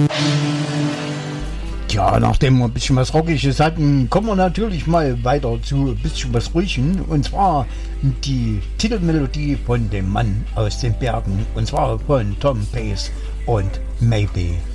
Ja, nachdem wir ein bisschen was Rockiges hatten, kommen wir natürlich mal weiter zu ein bisschen was Ruhigen. Und zwar die Titelmelodie von dem Mann aus den Bergen. Und zwar von Tom Pace und Maybe.